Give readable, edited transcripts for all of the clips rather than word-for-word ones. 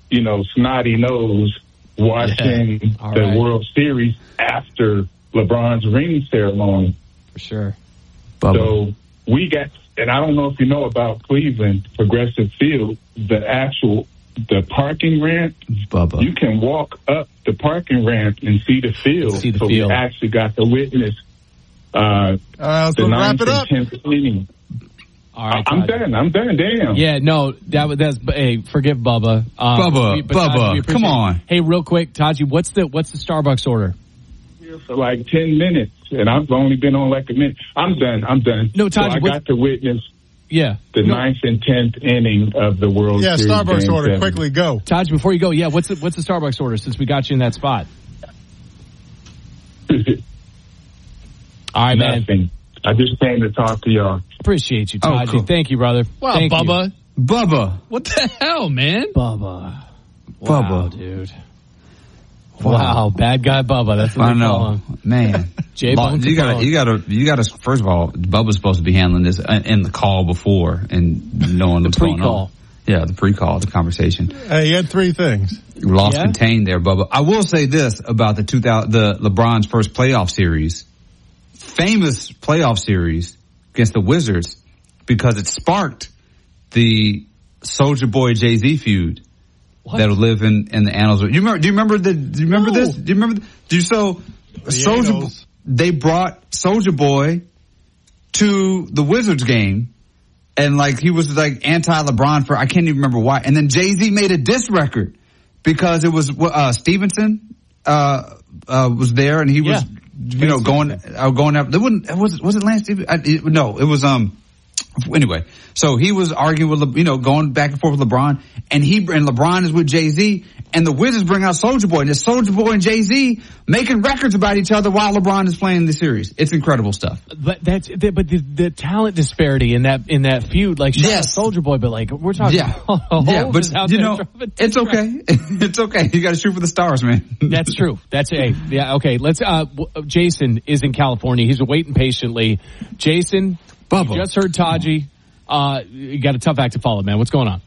snotty nose watching the World Series after LeBron's ring ceremony. For sure. Bubba. So we got, and I don't know if you know about Cleveland, Progressive Field, the parking ramp. Bubba. You can walk up the parking ramp and see the field. We actually got to witness the 9th and 10th inning. All right, I'm done. Damn. Yeah, no, that's. Hey, forgive Bubba. Bubba, come on. Hey, real quick, Taji, what's the Starbucks order? Here for like 10 minutes, and I've only been on like a minute. I'm done. No, Taji, so I got to witness. Yeah. The 9th and 10th inning of the World Series. Yeah, Starbucks order. 7. Quickly go. Taj, before you go, what's the Starbucks order since we got you in that spot? All right, Nothing. Man. I just came to talk to y'all. Appreciate you, Taj. Cool. Thank you, brother. Wow, Thank Bubba. You. Bubba. What the hell, man? Wow, Bubba. Dude. Wow, bad guy Bubba. That's what I know, man. You gotta. First of all, Bubba's supposed to be handling this in the call before and knowing what's going on. Yeah, the pre-call, the conversation. He had 3 things. Lost contained there, Bubba. I will say this about the LeBron's first playoff series, famous playoff series against the Wizards, because it sparked the Soulja Boy Jay-Z feud. What? That'll live in the annals. Do you remember this? Do you remember? They brought Soulja Boy to the Wizards game, and like he was like anti-LeBron for I can't even remember why. And then Jay-Z made a diss record because it was Stevenson was there, and he was going after. Was it Lance Stevenson? No, it was Anyway, so he was arguing with, going back and forth with LeBron, and LeBron is with Jay-Z, and the Wizards bring out Soulja Boy, and it's Soulja Boy and Jay-Z making records about each other while LeBron is playing the series. It's incredible stuff. But the talent disparity in that feud, like Soulja Boy, but like we're talking, but it's okay. It's okay. You got to shoot for the stars, man. That's true. Okay. Let's. Jason is in California. He's waiting patiently. Jason. Bubba. You just heard Taji. You got a tough act to follow, man. What's going on?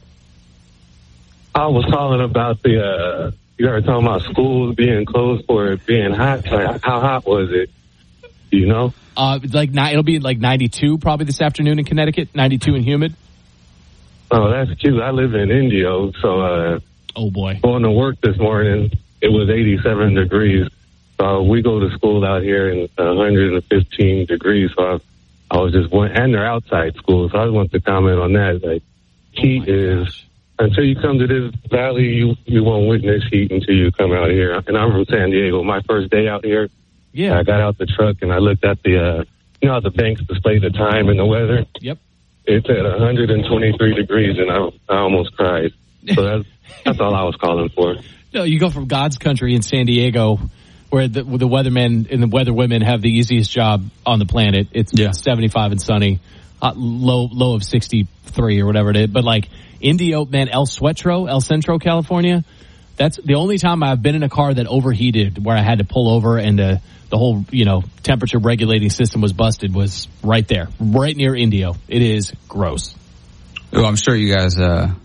I was calling about you were talking about schools being closed for it being hot. Like, how hot was it? Do you know? It'll be like 92 probably this afternoon in Connecticut. 92 and humid. Oh, that's cute. I live in Indio, so oh boy, going to work this morning, it was 87 degrees. So we go to school out here in 115 degrees. So I was just and they're outside schools, so I just want to comment on that. Like, heat is, until you come to this valley, you won't witness heat until you come out here. And I'm from San Diego. My first day out here, I got out the truck and I looked at the, how the banks display the time and the weather? Yep. It's at 123 degrees, and I almost cried. So that's all I was calling for. No, you go from God's country in San Diego, where the weathermen and the weatherwomen have the easiest job on the planet. It's 75 and sunny, low of 63 or whatever it is. But like Indio, man, El Centro, California, that's the only time I've been in a car that overheated, where I had to pull over and the whole, temperature regulating system was busted, was right there, right near Indio. It is gross. Well, I'm sure you guys,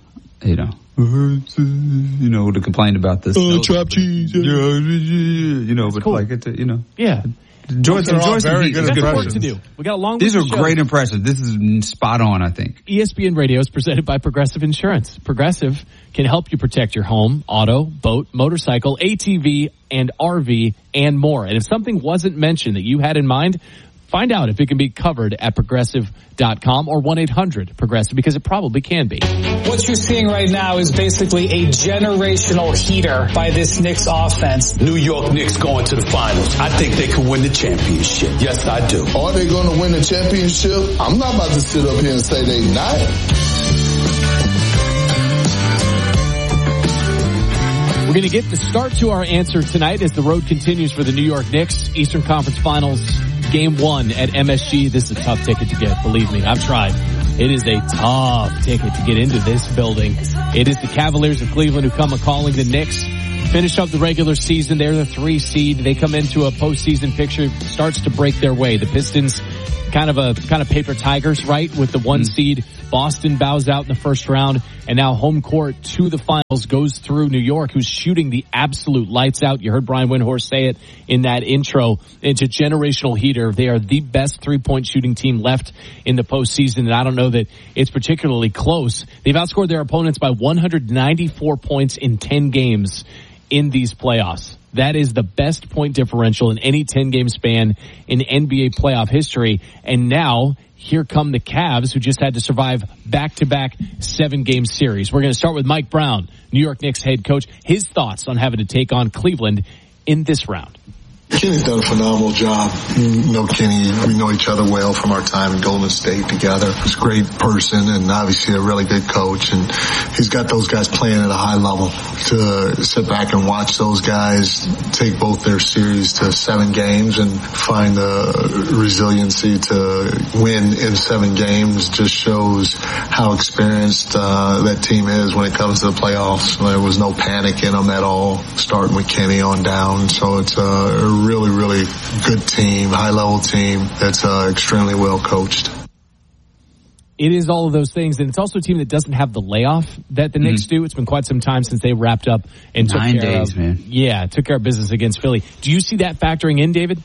to complain about this. Chopped cheese. But cool. Like it, Yeah. Enjoy some work to do. We got a long. These are great impressions. This is spot on, I think. ESPN Radio is presented by Progressive Insurance. Progressive can help you protect your home, auto, boat, motorcycle, ATV, and RV, and more. And if something wasn't mentioned that you had in mind, find out if it can be covered at Progressive.com or 1-800-PROGRESSIVE, because it probably can be. What you're seeing right now is basically a generational heater by this Knicks offense. New York Knicks going to the finals. I think they could win the championship. Yes, I do. Are they going to win the championship? I'm not about to sit up here and say they not. We're going to get the start to our answer tonight as the road continues for the New York Knicks. Eastern Conference Finals Game 1 at MSG. This is a tough ticket to get, believe me. I've tried. It is a tough ticket to get into this building. It is the Cavaliers of Cleveland who come a-calling the Knicks. Finish up the regular season. They're the 3 seed. They come into a postseason picture. Starts to break their way. The Pistons kind of paper tigers, right? With the 1 seed, Boston bows out in the first round, and now home court to the finals goes through New York, who's shooting the absolute lights out. You heard Brian Windhorst say it in that intro. It's a generational heater. They are the best 3-point shooting team left in the postseason, and I don't know that it's particularly close. They've outscored their opponents by 194 points in 10 games in these playoffs. That is the best point differential in any 10-game span in NBA playoff history. And now, here come the Cavs, who just had to survive back-to-back 7-game series. We're going to start with Mike Brown, New York Knicks head coach. His thoughts on having to take on Cleveland in this round. Kenny's done a phenomenal job. You know Kenny, we know each other well from our time in Golden State together. He's a great person and obviously a really good coach, and he's got those guys playing at a high level. To sit back and watch those guys take both their series to 7 games and find the resiliency to win in 7 games just shows how experienced that team is when it comes to the playoffs. There was no panic in them at all, starting with Kenny on down. So it's a really, really good team, high-level team that's extremely well coached. It is all of those things, and it's also a team that doesn't have the layoff that the Knicks do. It's been quite some time since they wrapped up and took care of business against Philly. Do you see that factoring in, David?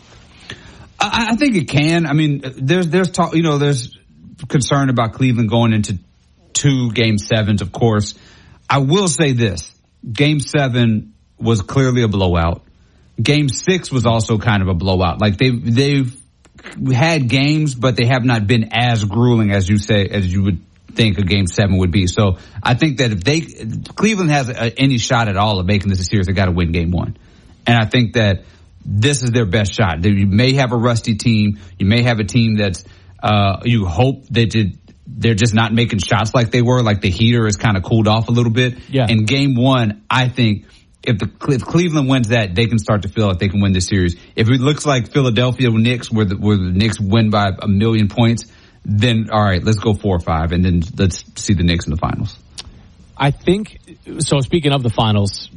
I think it can. I mean, there's talk, there's concern about Cleveland going into 2 Game 7s, of course. I will say this. Game 7 was clearly a blowout. Game 6 was also kind of a blowout. Like they've had games, but they have not been as grueling as you would think a Game 7 would be. So I think that if Cleveland has any shot at all of making this a series, they got to win Game 1. And I think that this is their best shot. You may have a rusty team. You may have a team that's you hope that they're just not making shots like they were. Like the heater has kind of cooled off a little bit. Yeah. In Game 1, I think. If Cleveland wins that, they can start to feel like they can win this series. If it looks like Philadelphia Knicks, where the Knicks win by 1,000,000 points, then all right, let's go 4 or 5, and then let's see the Knicks in the finals. I think so. Speaking of the finals,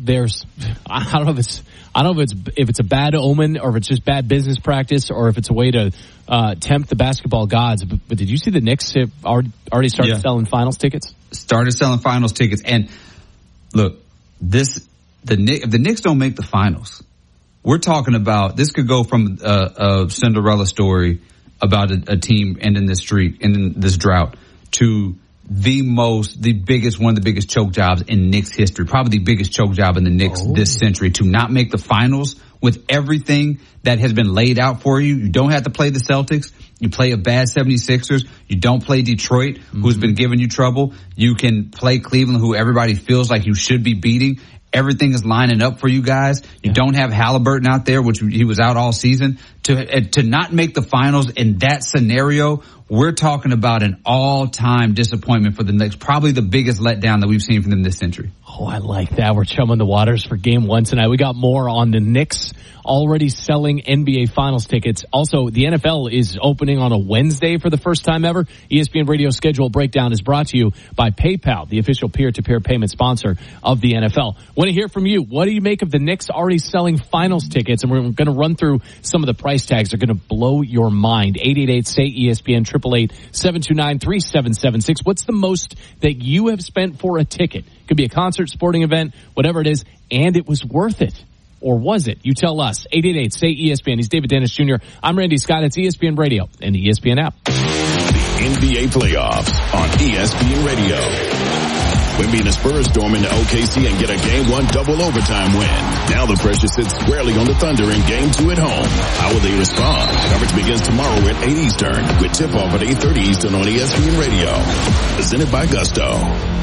I don't know if it's a bad omen or if it's just bad business practice or if it's a way to tempt the basketball gods. But did you see the Knicks have already started selling finals tickets? Started selling finals tickets, and look, if the Knicks don't make the finals, we're talking about this could go from a Cinderella story about a team ending this streak, ending this drought, to one of the biggest choke jobs in Knicks history, probably the biggest choke job in the Knicks this century, to not make the finals with everything that has been laid out for you. You don't have to play the Celtics. You play a bad 76ers. You don't play Detroit, who's been giving you trouble. You can play Cleveland, who everybody feels like you should be beating. Everything is lining up for you guys. You don't have Halliburton out there, which he was out all season. To not make the finals in that scenario, we're talking about an all-time disappointment for the Knicks. Probably the biggest letdown that we've seen from them this century. Oh, I like that. We're chumming the waters for Game 1 tonight. We got more on the Knicks already selling NBA Finals tickets. Also, the NFL is opening on a Wednesday for the first time ever. ESPN Radio Schedule Breakdown is brought to you by PayPal, the official peer-to-peer payment sponsor of the NFL. Want to hear from you. What do you make of the Knicks already selling Finals tickets? And we're going to run through some of the price tags. They're going to blow your mind. 888-SAY-ESPN, 888-729-3776. What's the most that you have spent for a ticket? Could be a concert, sporting event, whatever it is, and it was worth it. Or was it? You tell us. 888-SAY-ESPN. He's David Dennis Jr. I'm Randy Scott. It's ESPN Radio and the ESPN app. The NBA playoffs on ESPN Radio. Wemby and the Spurs storm into OKC and get a Game 1 double overtime win. Now the pressure sits squarely on the Thunder in Game 2 at home. How will they respond? Coverage begins tomorrow at 8 Eastern with tip-off at 8:30 Eastern on ESPN Radio. Presented by Gusto.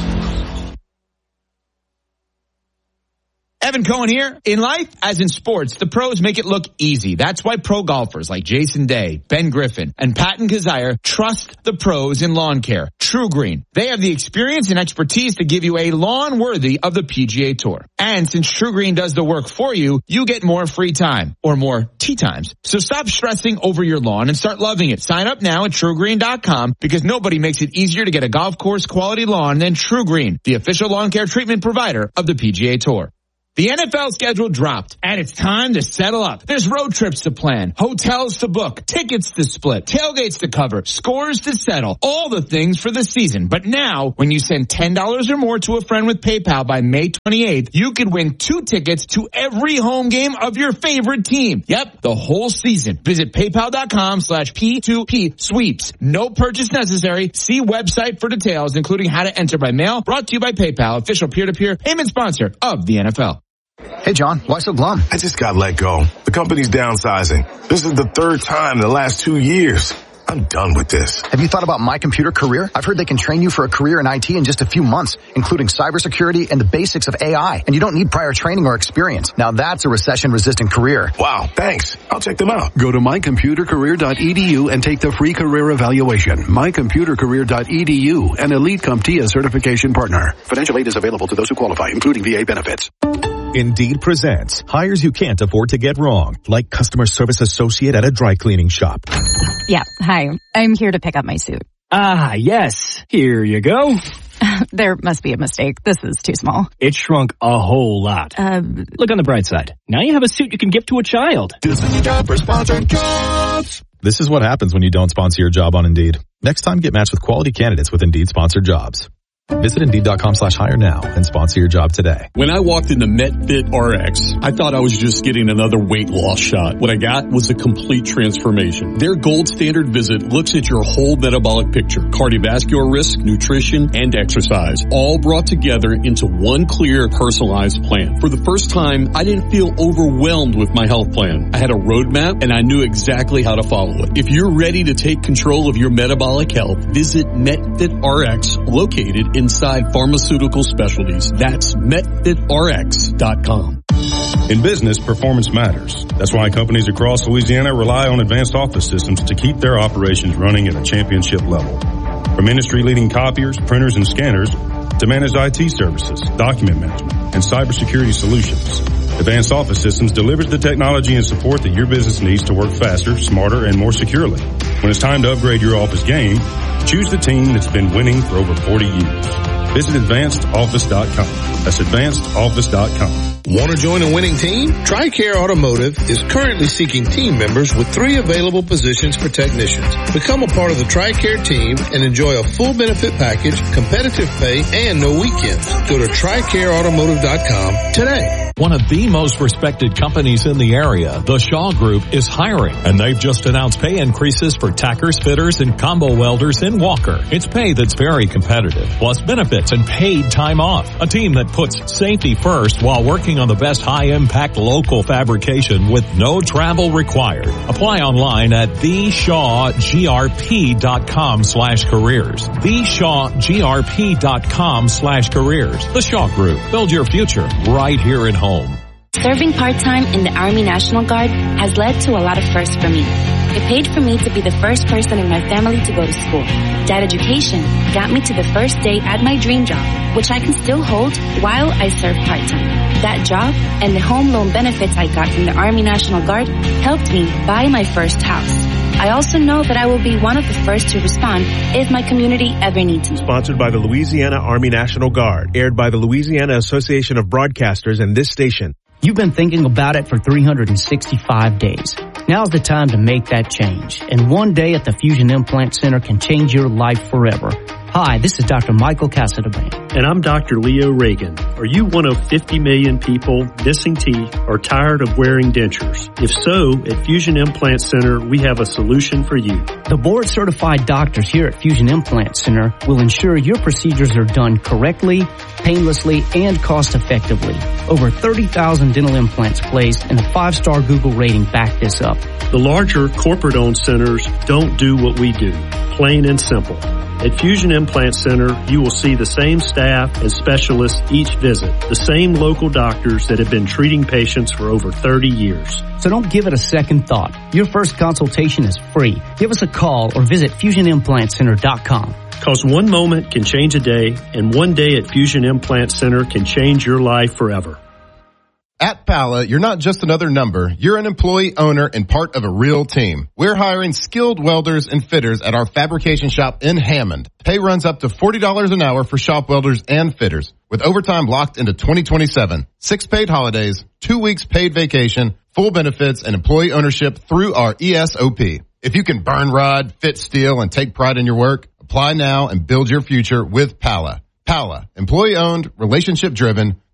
Evan Cohen here. In life, as in sports, the pros make it look easy. That's why pro golfers like Jason Day, Ben Griffin, and Patton Kazire trust the pros in lawn care. True Green. They have the experience and expertise to give you a lawn worthy of the PGA Tour. And since True Green does the work for you, you get more free time or more tee times. So stop stressing over your lawn and start loving it. Sign up now at TrueGreen.com because nobody makes it easier to get a golf course quality lawn than True Green, the official lawn care treatment provider of the PGA Tour. The NFL schedule dropped, and it's time to settle up. There's road trips to plan, hotels to book, tickets to split, tailgates to cover, scores to settle, all the things for the season. But now, when you send $10 or more to a friend with PayPal by May 28th, you could win 2 tickets to every home game of your favorite team. Yep, the whole season. Visit PayPal.com/P2P sweeps. No purchase necessary. See website for details, including how to enter by mail. Brought to you by PayPal, official peer-to-peer payment sponsor of the NFL. Hey, John, why so glum? I just got let go. The company's downsizing. This is the 3rd time in the last 2 years. I'm done with this. Have you thought about My Computer Career? I've heard they can train you for a career in IT in just a few months, including cybersecurity and the basics of AI. And you don't need prior training or experience. Now that's a recession-resistant career. Wow, thanks. I'll check them out. Go to mycomputercareer.edu and take the free career evaluation. mycomputercareer.edu, an Elite CompTIA certification partner. Financial aid is available to those who qualify, including VA benefits. Indeed presents hires you can't afford to get wrong, like customer service associate at a dry cleaning shop. Yeah, hi. I'm here to pick up my suit. Ah, yes. Here you go. There must be a mistake. This is too small. It shrunk a whole lot. Look on the bright side. Now you have a suit you can give to a child. This is what happens when you don't sponsor your job on Indeed. Next time, get matched with quality candidates with Indeed sponsored jobs. Visit Indeed.com/hire now and sponsor your job today. When I walked into MetFit RX, I thought I was just getting another weight loss shot. What I got was a complete transformation. Their gold standard visit looks at your whole metabolic picture, cardiovascular risk, nutrition, and exercise, all brought together into one clear, personalized plan. For the first time, I didn't feel overwhelmed with my health plan. I had a roadmap and I knew exactly how to follow it. If you're ready to take control of your metabolic health, visit MetFit RX, located inside Pharmaceutical Specialties. That's MetFitRx.com. In business, performance matters. That's why companies across Louisiana rely on advanced office systems to keep their operations running at a championship level. From industry-leading copiers, printers, and scanners to managed IT services, document management, and cybersecurity solutions, Advanced Office Systems delivers the technology and support that your business needs to work faster, smarter, and more securely. When it's time to upgrade your office game, choose the team that's been winning for over 40 years. Visit AdvancedOffice.com. That's AdvancedOffice.com. Want to join a winning team? TRICARE Automotive is currently seeking team members with 3 available positions for technicians. Become a part of the TRICARE team and enjoy a full benefit package, competitive pay, and no weekends. Go to TRICAREAutomotive.com today. One of the most respected companies in the area, the Shaw Group, is hiring, and they've just announced pay increases for tackers, fitters, and combo welders in Walker. It's pay that's very competitive, plus benefits and paid time off. A team that puts safety first while working on the best high-impact local fabrication with no travel required. Apply online at theshawgrp.com/careers. theshawgrp.com/careers. The Shaw Group. Build your future right here at home. Serving part-time in the Army National Guard has led to a lot of firsts for me. It paid for me to be the first person in my family to go to school. That education got me to the first day at my dream job, which I can still hold while I serve part-time. That job and the home loan benefits I got from the Army National Guard helped me buy my first house. I also know that I will be one of the first to respond if my community ever needs me. Sponsored by the Louisiana Army National Guard. Aired by the Louisiana Association of Broadcasters and this station. You've been thinking about it for 365 days. Now's the time to make that change. And one day at the Fusion Implant Center can change your life forever. Hi, this is Dr. Michael Casadabane. And I'm Dr. Leo Reagan. Are you one of 50 million people missing teeth or tired of wearing dentures? If so, at Fusion Implant Center, we have a solution for you. The board-certified doctors here at Fusion Implant Center will ensure your procedures are done correctly, painlessly, and cost-effectively. Over 30,000 dental implants placed, and a 5-star Google rating back this up. The larger corporate-owned centers don't do what we do, plain and simple. At Fusion Implant Center, you will see the same staff and specialists each visit, the same local doctors that have been treating patients for over 30 years. So don't give it a second thought. Your first consultation is free. Give us a call or visit FusionImplantCenter.com. Because one moment can change a day, and one day at Fusion Implant Center can change your life forever. At Pala, you're not just another number. You're an employee, owner, and part of a real team. We're hiring skilled welders and fitters at our fabrication shop in Hammond. Pay runs up to $40 an hour for shop welders and fitters, with overtime locked into 2027. 6 paid holidays, 2 weeks paid vacation, full benefits, and employee ownership through our ESOP. If you can burn rod, fit steel, and take pride in your work, apply now and build your future with Pala. Pala, employee-owned, relationship-driven,